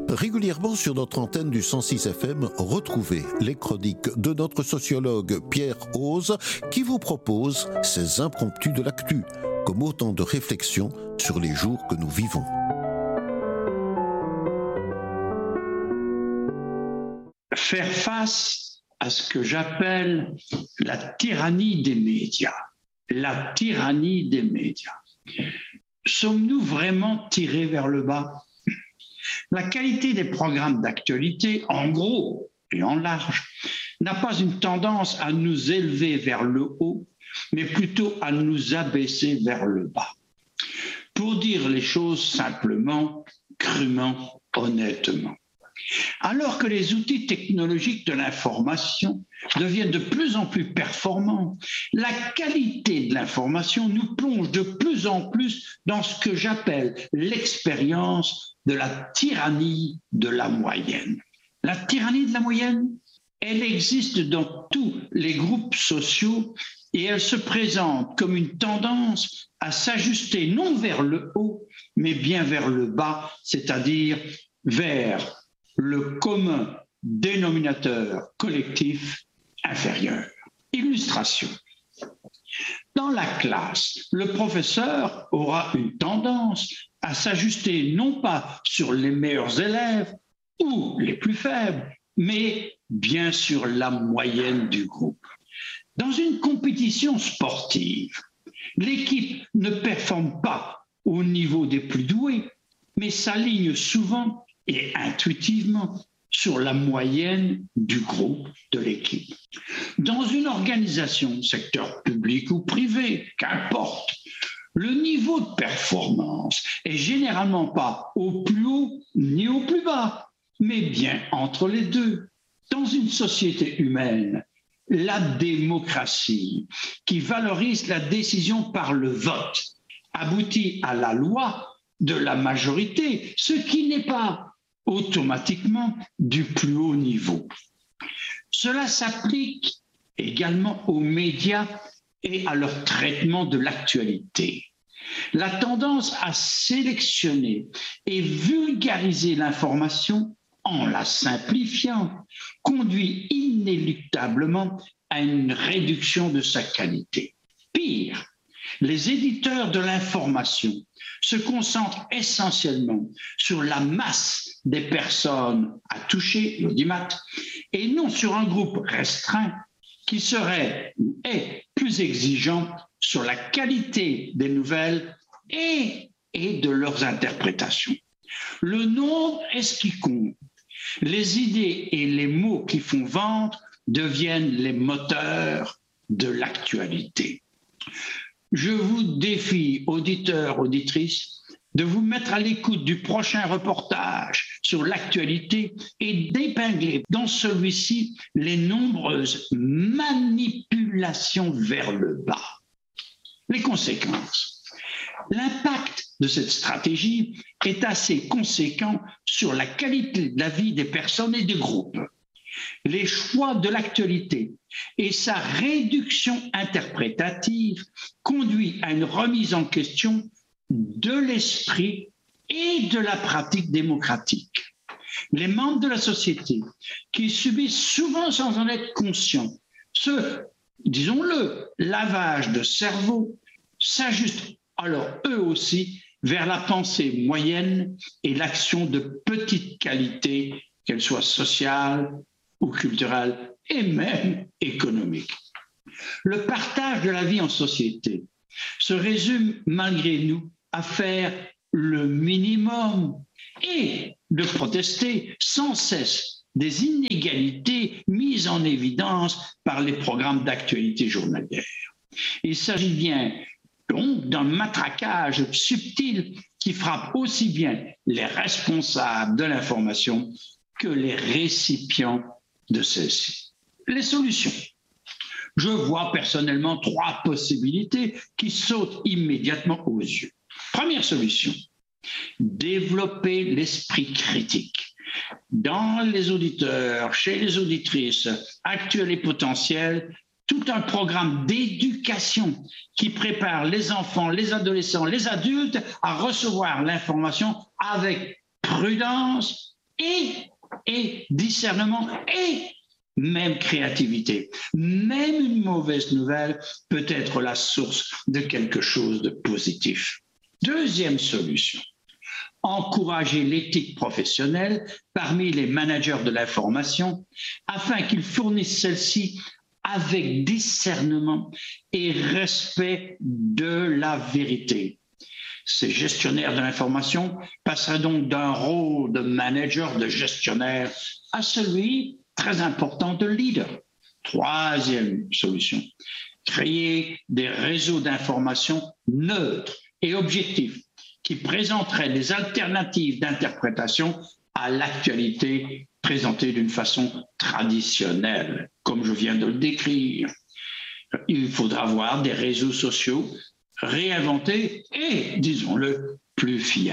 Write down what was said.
Régulièrement sur notre antenne du 106 FM, retrouvez les chroniques de notre sociologue Pierre Ose qui vous propose ses impromptus de l'actu, comme autant de réflexions sur les jours que nous vivons. Faire face à ce que j'appelle la tyrannie des médias. La tyrannie des médias. Sommes-nous vraiment tirés vers le bas ? La qualité des programmes d'actualité, en gros et en large, n'a pas une tendance à nous élever vers le haut, mais plutôt à nous abaisser vers le bas. Pour dire les choses simplement, crûment, honnêtement. Alors que les outils technologiques de l'information deviennent de plus en plus performants, la qualité de l'information nous plonge de plus en plus dans ce que j'appelle l'expérience de la tyrannie de la moyenne. La tyrannie de la moyenne, elle existe dans tous les groupes sociaux et elle se présente comme une tendance à s'ajuster non vers le haut, mais bien vers le bas, c'est-à-dire vers le commun dénominateur collectif inférieur. Illustration. Dans la classe, le professeur aura une tendance à s'ajuster non pas sur les meilleurs élèves ou les plus faibles, mais bien sur la moyenne du groupe. Dans une compétition sportive, l'équipe ne performe pas au niveau des plus doués, mais s'aligne souvent et intuitivement sur la moyenne du groupe de l'équipe. Dans une organisation, secteur public ou privé, qu'importe, le niveau de performance est généralement pas au plus haut ni au plus bas, mais bien entre les deux. Dans une société humaine, la démocratie, qui valorise la décision par le vote, aboutit à la loi de la majorité, ce qui n'est pas automatiquement du plus haut niveau. Cela s'applique également aux médias et à leur traitement de l'actualité. La tendance à sélectionner et vulgariser l'information en la simplifiant conduit inéluctablement à une réduction de sa qualité. Pire, les éditeurs de l'information se concentrent essentiellement sur la masse des personnes à toucher, l'audimat, et non sur un groupe restreint qui serait ou est plus exigeant sur la qualité des nouvelles et de leurs interprétations. Le nombre est ce qui compte. Les idées et les mots qui font vendre deviennent les moteurs de l'actualité. Je vous défie, auditeurs, auditrices, de vous mettre à l'écoute du prochain reportage sur l'actualité et d'épingler dans celui-ci les nombreuses manipulations vers le bas. Les conséquences. L'impact de cette stratégie est assez conséquent sur la qualité de la vie des personnes et des groupes. Les choix de l'actualité et sa réduction interprétative conduit à une remise en question de l'esprit et de la pratique démocratique. Les membres de la société, qui subissent souvent sans en être conscients ce, disons-le, lavage de cerveau, s'ajustent alors eux aussi vers la pensée moyenne et l'action de petite qualité, qu'elle soit sociale ou culturelle et même économique. Le partage de la vie en société se résume malgré nous à faire le minimum et de protester sans cesse des inégalités mises en évidence par les programmes d'actualité journalière. Il s'agit bien donc d'un matraquage subtil qui frappe aussi bien les responsables de l'information que les récipients de celle-ci. Les solutions. Je vois personnellement 3 possibilités qui sautent immédiatement aux yeux. Première solution, développer l'esprit critique. Dans les auditeurs, chez les auditrices, actuelles et potentielles, tout un programme d'éducation qui prépare les enfants, les adolescents, les adultes à recevoir l'information avec prudence et discernement et même créativité. Même une mauvaise nouvelle peut être la source de quelque chose de positif. Deuxième solution, encourager l'éthique professionnelle parmi les managers de l'information afin qu'ils fournissent celle-ci avec discernement et respect de la vérité. Ces gestionnaires de l'information passeraient donc d'un rôle de manager, de gestionnaire, à celui très important de leader. Troisième solution, créer des réseaux d'information neutres et objectifs qui présenteraient des alternatives d'interprétation à l'actualité présentée d'une façon traditionnelle, comme je viens de le décrire. Il faudra avoir des réseaux sociaux réinventés et, disons-le, plus fiables.